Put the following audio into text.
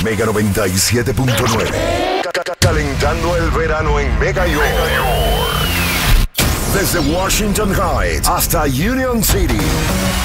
Mega 97.9. Calentando el verano en Mega York. Desde Washington Heights hasta Union City.